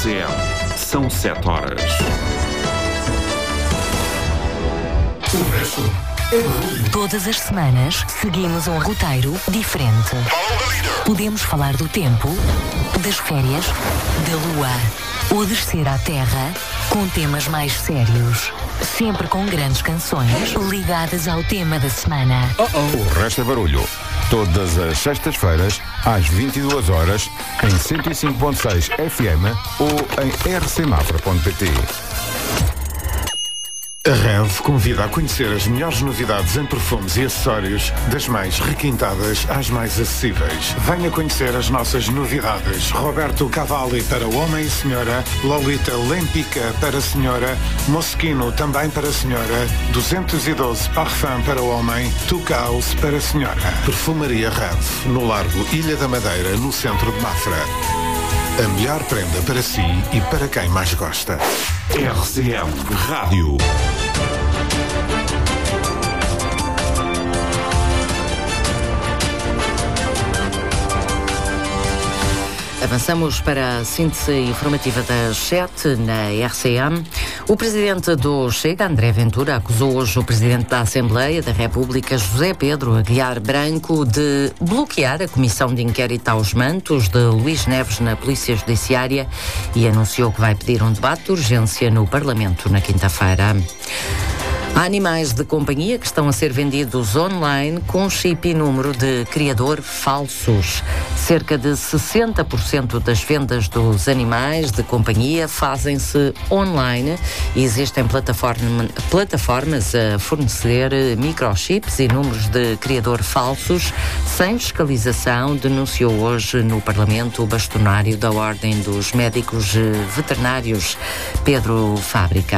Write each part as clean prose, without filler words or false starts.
RCM. São 7 horas. Todas as semanas seguimos um roteiro diferente. Podemos falar do tempo, das férias, da lua ou descer à terra com temas mais sérios. Sempre com grandes canções ligadas ao tema da semana. O resto é barulho. Todas as sextas-feiras, às 22 horas, em 105.6 FM ou em rcmafra.pt. A REV convida a conhecer as melhores novidades em perfumes e acessórios, das mais requintadas às mais acessíveis. Venha conhecer as nossas novidades. Roberto Cavalli para homem e senhora, Lolita Lempica para senhora, Moschino também para senhora, 212 Parfum para homem, Tucaus para senhora. Perfumaria REV, no Largo Ilha da Madeira, no centro de Mafra. A melhor prenda para si e para quem mais gosta. RCM Rádio. Avançamos para a síntese informativa das 7 na RCM. O presidente do Chega, André Ventura, acusou hoje o presidente da Assembleia da República, José Pedro Aguiar Branco, de bloquear a comissão de inquérito aos mantos de Luís Neves na Polícia Judiciária e anunciou que vai pedir um debate de urgência no Parlamento na quinta-feira. Há animais de companhia que estão a ser vendidos online com chip e número de criador falsos. Cerca de 60% das vendas dos animais de companhia fazem-se online e existem plataformas a fornecer microchips e números de criador falsos sem fiscalização, denunciou hoje no Parlamento o bastonário da Ordem dos Médicos Veterinários, Pedro Fábrica.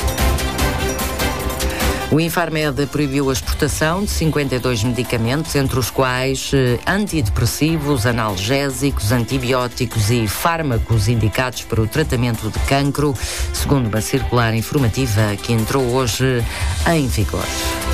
O Infarmed proibiu a exportação de 52 medicamentos, entre os quais antidepressivos, analgésicos, antibióticos e fármacos indicados para o tratamento de cancro, segundo uma circular informativa que entrou hoje em vigor.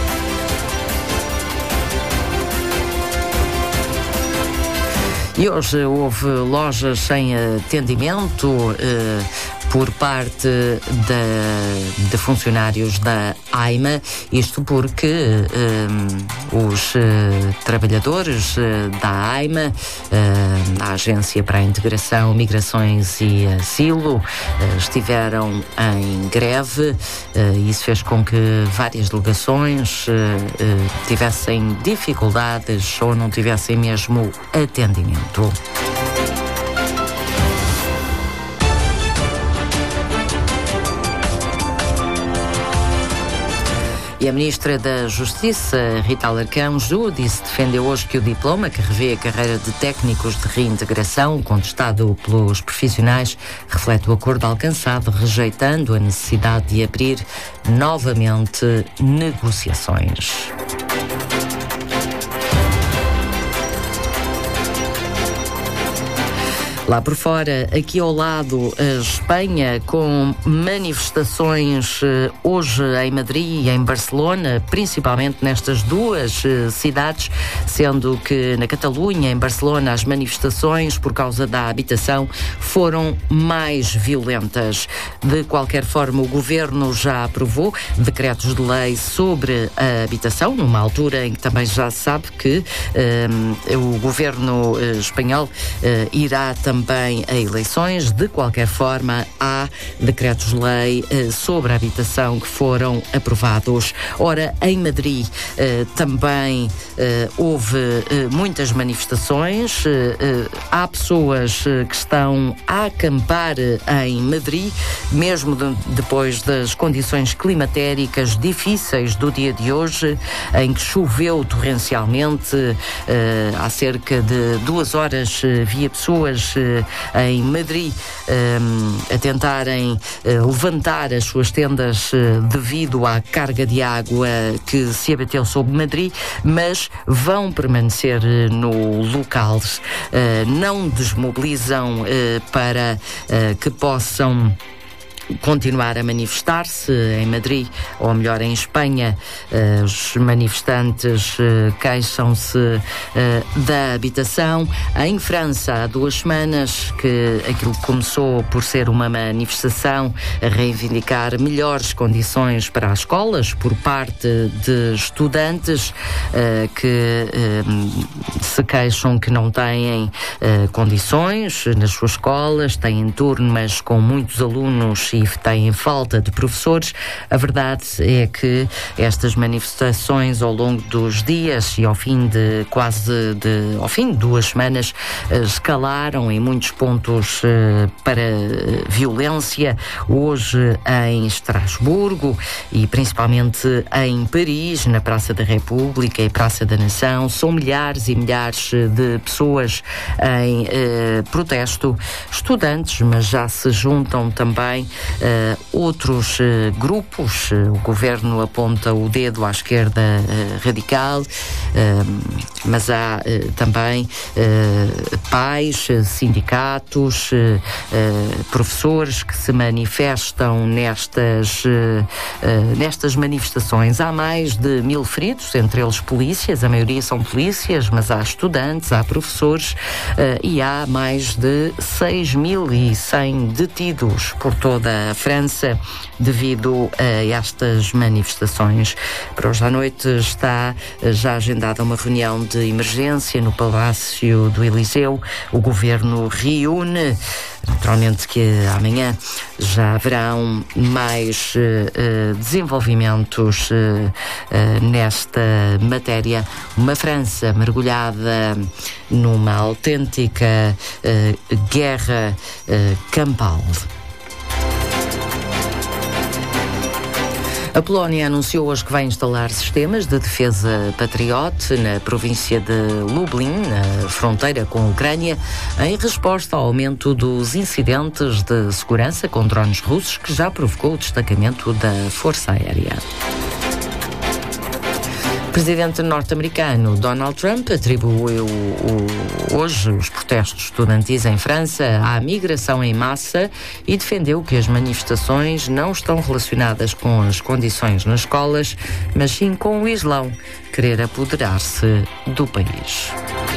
E hoje houve lojas sem atendimento por parte de funcionários da AIMA, isto porque os trabalhadores da AIMA, a Agência para a Integração, Migrações e Asilo, estiveram em greve. Isso fez com que várias delegações tivessem dificuldades ou não tivessem mesmo atendimento. E a Ministra da Justiça, Rita Alarcão-Ju, defendeu hoje que o diploma que revê a carreira de técnicos de reintegração, contestado pelos profissionais, reflete o acordo alcançado, rejeitando a necessidade de abrir novamente negociações. Lá por fora, aqui ao lado, a Espanha, com manifestações hoje em Madrid e em Barcelona, principalmente nestas duas cidades, sendo que na Catalunha, em Barcelona, as manifestações por causa da habitação foram mais violentas. De qualquer forma, o governo já aprovou decretos de lei sobre a habitação, numa altura em que também já se sabe que o governo espanhol irá também a eleições. De qualquer forma, há decretos-lei sobre a habitação que foram aprovados. Ora, em Madrid também houve muitas manifestações. Há pessoas que estão a acampar em Madrid, mesmo depois das condições climatéricas difíceis do dia de hoje, em que choveu torrencialmente. Há cerca de 2 horas via pessoas em Madrid a tentarem levantar as suas tendas devido à carga de água que se abateu sobre Madrid, mas vão permanecer no local. Não desmobilizam para que possam continuar a manifestar-se em Madrid, ou melhor, em Espanha. Os manifestantes queixam-se da habitação. Em França, há 2 semanas que aquilo começou por ser uma manifestação a reivindicar melhores condições para as escolas por parte de estudantes que se queixam que não têm condições nas suas escolas, têm turmas com muitos alunos e têm falta de professores. A verdade é que estas manifestações ao longo dos dias e ao fim de 2 semanas escalaram em muitos pontos para violência. Hoje em Estrasburgo e principalmente em Paris, na Praça da República e Praça da Nação, são milhares e milhares de pessoas em protesto, estudantes, mas já se juntam também outros grupos. O governo aponta o dedo à esquerda radical, mas há também pais, sindicatos, professores que se manifestam nestas manifestações. Há mais de 1000 feridos, entre eles polícias, a maioria são polícias, mas há estudantes, há professores e há mais de 6.100 detidos por toda a França devido a estas manifestações. Para hoje à noite está já agendada uma reunião de emergência no Palácio do Eliseu. O governo reúne. Naturalmente que amanhã já haverão mais desenvolvimentos nesta matéria. Uma França mergulhada numa autêntica guerra campal. A Polónia anunciou hoje que vai instalar sistemas de defesa Patriot na província de Lublin, na fronteira com a Ucrânia, em resposta ao aumento dos incidentes de segurança com drones russos que já provocou o destacamento da Força Aérea. O presidente norte-americano Donald Trump atribuiu hoje os protestos estudantis em França à migração em massa e defendeu que as manifestações não estão relacionadas com as condições nas escolas, mas sim com o Islão querer apoderar-se do país.